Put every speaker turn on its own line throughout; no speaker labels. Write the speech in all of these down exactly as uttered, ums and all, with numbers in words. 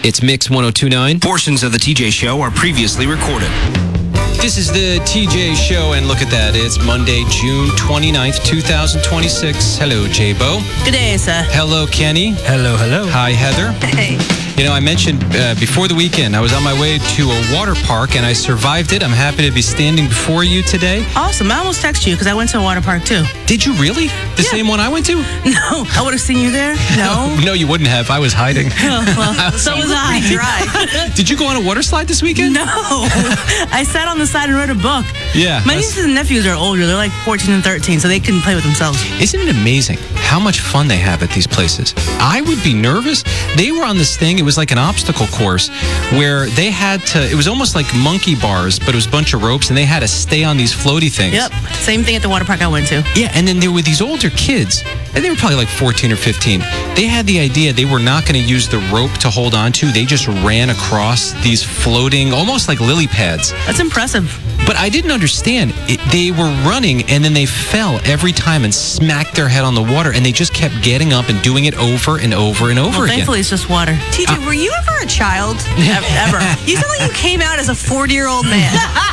It's Mix one oh two point nine.
Portions of the T J Show are previously recorded.
This is the T J Show, and look at that. It's Monday, June twenty-ninth, twenty twenty-six. Hello, J-Bo.
Good day, sir.
Hello, Kenny.
Hello, hello.
Hi, Heather.
Hey.
You know, I mentioned uh, before the weekend, I was on my way to a water park, and I survived it. I'm happy to be standing before you today.
Awesome. I almost texted you because I went to a water park, too.
Did you really? The
Yeah.
same one I went to?
No. I would have seen you there. No.
No, you wouldn't have. I was hiding.
Oh, well, so was I. Dry.
Did you go on a water slide this weekend?
No. I sat on the side and read a book.
Yeah.
My
that's-
nieces and nephews are older. They're like fourteen and thirteen, so they can play with themselves.
Isn't it amazing how much fun they have at these places? I would be nervous. They were on this thing. It was like an obstacle course where they had to, it was almost like monkey bars, but it was a bunch of ropes, and they had to stay on these floaty things.
Yep. Same thing at the water park I went to.
Yeah, and then there were these older kids, and they were probably like fourteen or fifteen. They had the idea they were not going to use the rope to hold on to. They just ran across these floating, almost like lily pads.
That's impressive.
But I didn't understand. It, they were running, and then they fell every time and smacked their head on the water, and they just kept getting up and doing it over and over and over
Well,
again.
thankfully, it's just water.
T J, were you ever a child?
Ever. ever.
You sound like you came out as a forty-year-old man.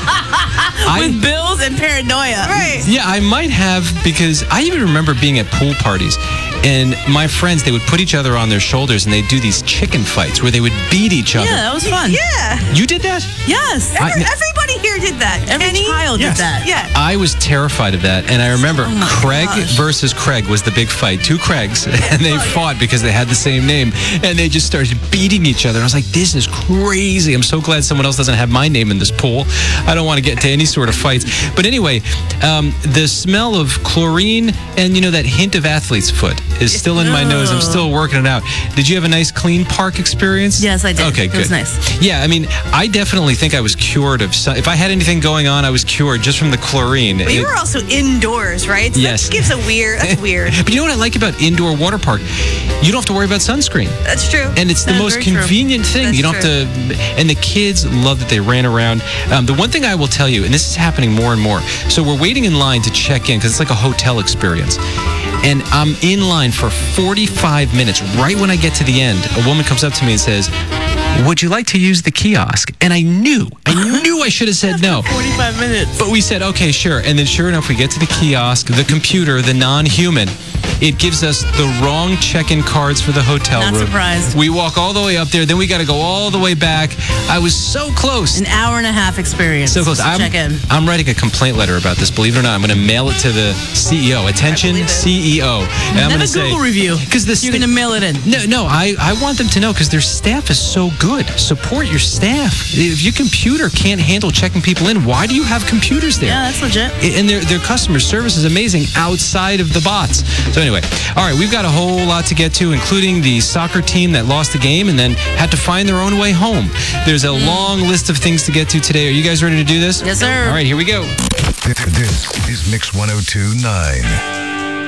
I-
With bills and paranoia.
Right.
Yeah, I might have, because I even remember being at pool parties, and my friends, they would put each other on their shoulders, and they'd do these chicken fights where they would beat each other.
Yeah, that was fun.
Yeah.
You did that?
Yes.
I-
Every- Everybody here did that.
Every
Kenny?
child
Yes.
did that.
Yeah.
I was terrified of that, and I remember
Oh my
Craig
gosh.
versus Craig was the big fight. Two Craigs, and they fought because they had the same name, and they just started beating each other. I was like, this is crazy. I'm so glad someone else doesn't have my name in this pool. I don't want to get into any sort of fights. But anyway, um, the smell of chlorine and, you know, that hint of athlete's foot is still in my nose. I'm still working it out. Did you have a nice clean park experience?
Yes, I did.
Okay,
It
good.
was nice.
Yeah, I mean, I definitely think I was cured of some, if I had anything going on, I was cured just from the chlorine.
But you
It-
were also indoors, right? So
Yes.
That gives a weird, that's weird.
But you know what I like about indoor water park? You don't have to worry about sunscreen.
That's true.
And it's the
That's
most
very true.
convenient thing.
That's
you don't have to. And the kids love that they ran around. Um, the one thing I will tell you, and this is happening more and more. So we're waiting in line to check in because it's like a hotel experience. And I'm in line for forty-five minutes. Right when I get to the end, a woman comes up to me and says, "Would you like to use the kiosk?" And I knew, I knew I should have said no.
forty-five minutes.
But we said, okay, sure. And then sure enough, we get to the kiosk, the computer, the non-human. It gives us the wrong check-in cards for the hotel
Not
room.
surprised.
We walk all the way up there, then we got to go all the way back. I was so close.
An hour and a half experience.
So close.
to
I'm,
check in.
I'm writing a complaint letter about this. Believe it or not, I'm going to mail it to the C E O. Attention,
believe it.
C E O. And I'm
Then
going
a
to say,
Google review.
because this
You're
thing-
going to mail it in.
no, no, I, I want them to know because their staff is so good. Support your staff. If your computer can't handle checking people in, why do you have computers there?
Yeah, that's legit.
And their their customer service is amazing outside of the bots. So anyway, all right, we've got a whole lot to get to, including the soccer team that lost the game and then had to find their own way home. There's a long list of things to get to today. Are you guys ready to do this?
Yes, sir.
All right, here we go.
This is Mix one oh two point nine.